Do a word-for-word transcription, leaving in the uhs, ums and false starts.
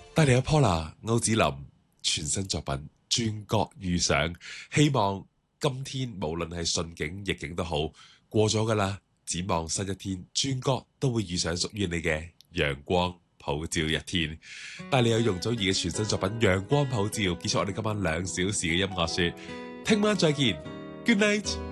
帶嚟阿 Paula 歐子林全新作品《轉角遇上》，希望今天無論係順境逆境都好，過咗㗎啦。展望新一天，轉角都會遇上屬於你嘅陽光普照一天。帶你有容祖兒嘅全新作品《陽光普照》，結束我哋今晚兩小時嘅音樂說，聽晚再見，Good night。